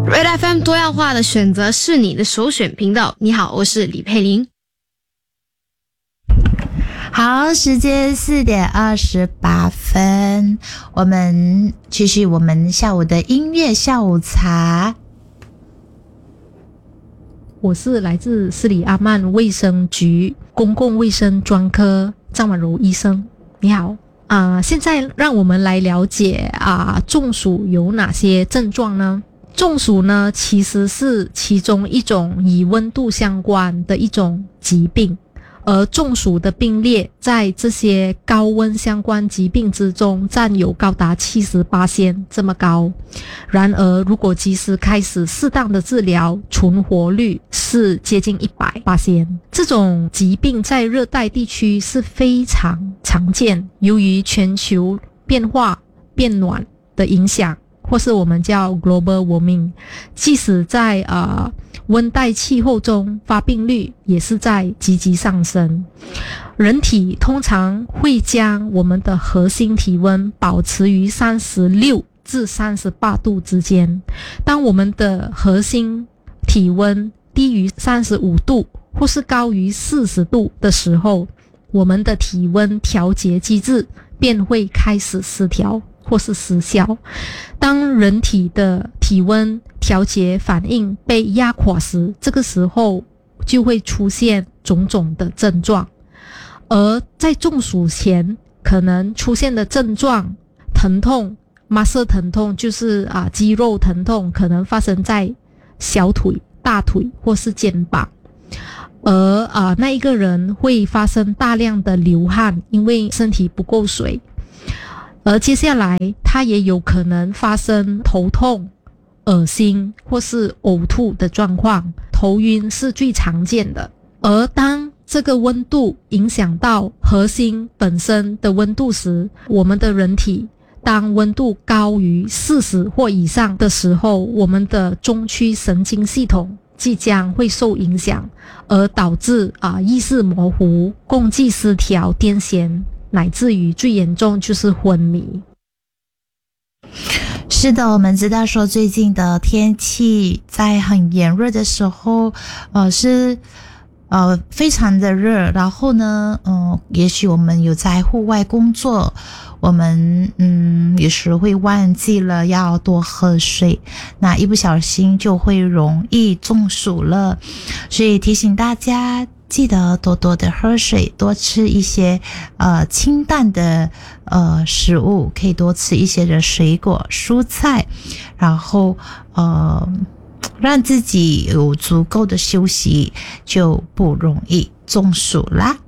Red FM 多样化的选择是你的首选频道。你好，我是李佩玲。 好，时间4:28，我们继续我们下午的音乐下午茶。 我是来自斯里阿曼卫生局公共卫生专科张婉柔医生。你好。现在让我们来了解中暑有哪些症状呢？中暑呢，其实是其中一种与温度相关的一种疾病，而中暑的病例在这些高温相关疾病之中占有高达 70% 这么高。然而如果及时开始适当的治疗，存活率是接近 100%。 这种疾病在热带地区是非常常见，由于全球变化变暖的影响，或是我们叫 global warming， 即使在温带气候中，发病率也是在积极上升。人体通常会将我们的核心体温保持于36至38度之间。当我们的核心体温低于35度或是高于40度的时候，我们的体温调节机制便会开始失调或是失效。当人体的体温调节反应被压垮时，这个时候就会出现种种的症状。而在中暑前可能出现的症状，疼痛 muscle 疼痛就是肌肉疼痛，可能发生在小腿、大腿或是肩膀。而那一个人会发生大量的流汗，因为身体不够水。而接下来他也有可能发生头痛、恶心或是呕吐的状况，头晕是最常见的。而当这个温度影响到核心本身的温度时，我们的人体当温度高于40或以上的时候，我们的中区神经系统即将会受影响，而导致意识模糊、共济失调、癫痫，乃至于最严重就是昏迷。 是的，我们知道说最近的天气在很炎热的时候是非常的热，然后呢也许我们有在户外工作，我们有时会忘记了要多喝水，那一不小心就会容易中暑了。所以提醒大家记得多多的喝水，多吃一些清淡的食物，可以多吃一些的水果蔬菜，然后让自己有足够的休息，就不容易中暑啦。